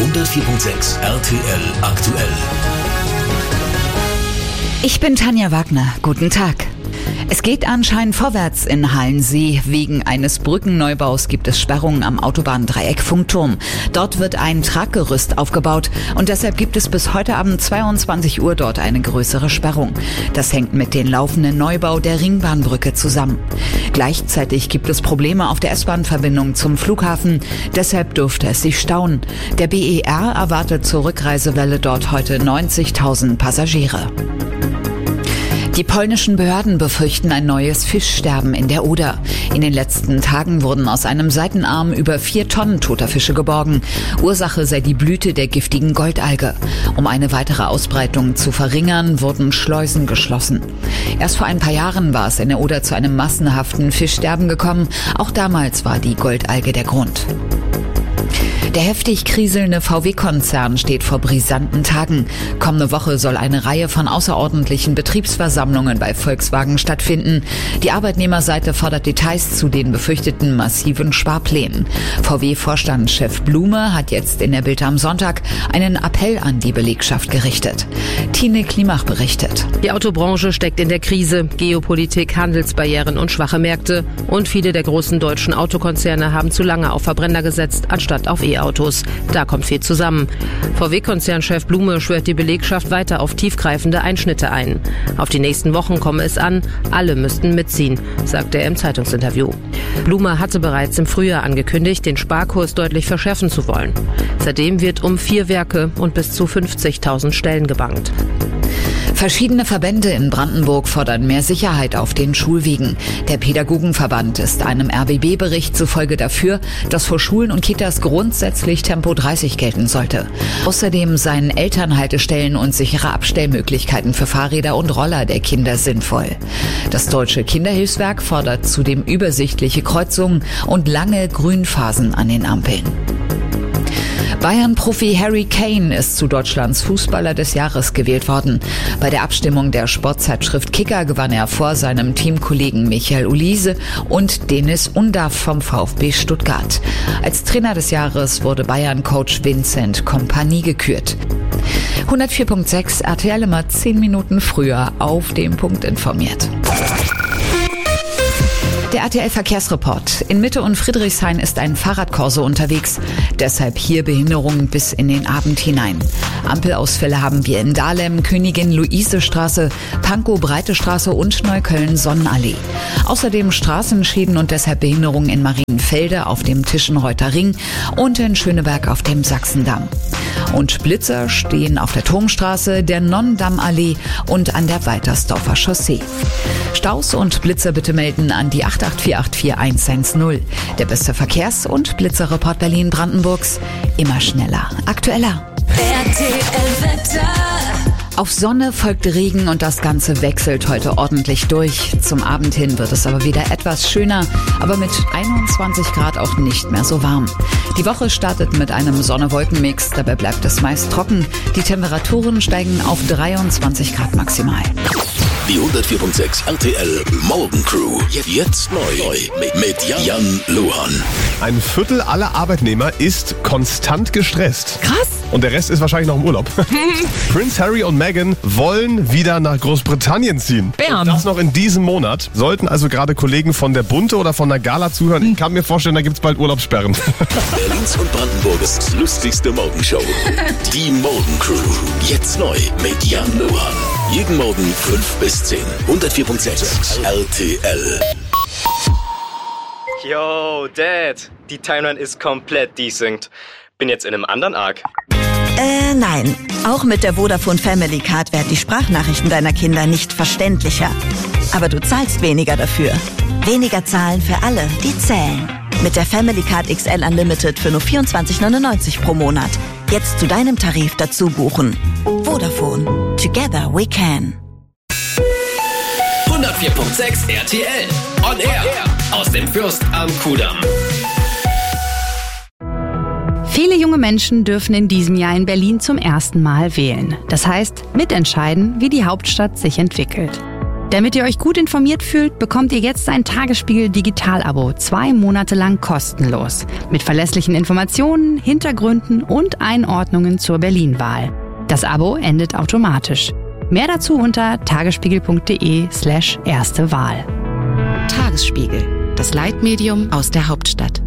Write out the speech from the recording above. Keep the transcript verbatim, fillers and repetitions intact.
hundertvier Komma sechs R T L aktuell. Ich bin Tanja Wagner. Guten Tag. Es geht anscheinend vorwärts in Hallensee. Wegen eines Brückenneubaus gibt es Sperrungen am Autobahndreieck Funkturm. Dort wird ein Traggerüst aufgebaut und deshalb gibt es bis heute Abend zweiundzwanzig Uhr dort eine größere Sperrung. Das hängt mit dem laufenden Neubau der Ringbahnbrücke zusammen. Gleichzeitig gibt es Probleme auf der S-Bahn-Verbindung zum Flughafen. Deshalb dürfte es sich stauen. Der B E R erwartet zur Rückreisewelle dort heute neunzigtausend Passagiere. Die polnischen Behörden befürchten ein neues Fischsterben in der Oder. In den letzten Tagen wurden aus einem Seitenarm über vier Tonnen toter Fische geborgen. Ursache sei die Blüte der giftigen Goldalge. Um eine weitere Ausbreitung zu verringern, wurden Schleusen geschlossen. Erst vor ein paar Jahren war es in der Oder zu einem massenhaften Fischsterben gekommen. Auch damals war die Goldalge der Grund. Der heftig kriselnde V W-Konzern steht vor brisanten Tagen. Kommende Woche soll eine Reihe von außerordentlichen Betriebsversammlungen bei Volkswagen stattfinden. Die Arbeitnehmerseite fordert Details zu den befürchteten massiven Sparplänen. V W-Vorstandschef Blume hat jetzt in der Bild am Sonntag einen Appell an die Belegschaft gerichtet. Tine Klimach berichtet. Die Autobranche steckt in der Krise. Geopolitik, Handelsbarrieren und schwache Märkte. Und viele der großen deutschen Autokonzerne haben zu lange auf Verbrenner gesetzt, anstatt auf E-Autos. Da kommt viel zusammen. V W-Konzernchef Blume schwört die Belegschaft weiter auf tiefgreifende Einschnitte ein. Auf die nächsten Wochen komme es an, alle müssten mitziehen, sagte er im Zeitungsinterview. Blume hatte bereits im Frühjahr angekündigt, den Sparkurs deutlich verschärfen zu wollen. Seitdem wird um vier Werke und bis zu fünfzigtausend Stellen gebangt. Verschiedene Verbände in Brandenburg fordern mehr Sicherheit auf den Schulwegen. Der Pädagogenverband ist einem R B B-Bericht zufolge dafür, dass vor Schulen und Kitas grundsätzlich Tempo dreißig gelten sollte. Außerdem seien Elternhaltestellen und sichere Abstellmöglichkeiten für Fahrräder und Roller der Kinder sinnvoll. Das Deutsche Kinderhilfswerk fordert zudem übersichtliche Kreuzungen und lange Grünphasen an den Ampeln. Bayern-Profi Harry Kane ist zu Deutschlands Fußballer des Jahres gewählt worden. Bei der Abstimmung der Sportzeitschrift Kicker gewann er vor seinem Teamkollegen Michael Olise und Denis Undav vom VfB Stuttgart. Als Trainer des Jahres wurde Bayern-Coach Vincent Kompany gekürt. hundertvier Komma sechs R T L immer zehn Minuten früher auf dem Punkt informiert. Der R T L-Verkehrsreport. In Mitte und Friedrichshain ist ein Fahrradkorso unterwegs. Deshalb hier Behinderungen bis in den Abend hinein. Ampelausfälle haben wir in Dahlem, Königin-Luise-Straße, Pankow-Breite-Straße und Neukölln-Sonnenallee. Außerdem Straßenschäden und deshalb Behinderungen in Marienfelde auf dem Tischenreuther Ring und in Schöneberg auf dem Sachsendamm. Und Blitzer stehen auf der Turmstraße, der Nonnendamm-Allee und an der Waltersdorfer Chaussee. Staus und Blitzer bitte melden an die acht acht vier acht vier eins eins null. Der beste Verkehrs- und Blitzerreport Berlin-Brandenburgs. Immer schneller, aktueller. R T L-Wetter. Auf Sonne folgt Regen und das Ganze wechselt heute ordentlich durch. Zum Abend hin wird es aber wieder etwas schöner, aber mit einundzwanzig Grad auch nicht mehr so warm. Die Woche startet mit einem Sonne-Wolken-Mix, dabei bleibt es meist trocken. Die Temperaturen steigen auf dreiundzwanzig Grad maximal. Die hundertvier Komma sechs R T L Morgencrew. Jetzt neu mit Jan Luhan. Ein Viertel aller Arbeitnehmer ist konstant gestresst. Krass. Und der Rest ist wahrscheinlich noch im Urlaub. Prince Harry und Meghan wollen wieder nach Großbritannien ziehen. Bam. Und das noch in diesem Monat. Sollten also gerade Kollegen von der Bunte oder von der Gala zuhören, ich kann mir vorstellen, da gibt es bald Urlaubssperren. Berlins und Brandenburgs lustigste Morgenshow. Die Morgencrew. Jetzt neu mit Jan Luhan. Jeden Morgen fünf bis zehn. hundertvier Komma sechs R T L. Yo, Dad. Die Timeline ist komplett desynced. Bin jetzt in einem anderen Arc. Äh, nein. Auch mit der Vodafone Family Card werden die Sprachnachrichten deiner Kinder nicht verständlicher. Aber du zahlst weniger dafür. Weniger zahlen für alle, die zählen. Mit der Family Card X L Unlimited für nur vierundzwanzig neunundneunzig pro Monat. Jetzt zu deinem Tarif dazu buchen. Vodafone. Together we can. hundertvier Komma sechs R T L. On Air. Aus dem Fürst am Kudamm. Viele junge Menschen dürfen in diesem Jahr in Berlin zum ersten Mal wählen. Das heißt, mitentscheiden, wie die Hauptstadt sich entwickelt. Damit ihr euch gut informiert fühlt, bekommt ihr jetzt ein Tagesspiegel Digital-Abo, zwei Monate lang kostenlos. Mit verlässlichen Informationen, Hintergründen und Einordnungen zur Berlin-Wahl. Das Abo endet automatisch. Mehr dazu unter tagesspiegel.de slash erste Wahl. Tagesspiegel, das Leitmedium aus der Hauptstadt.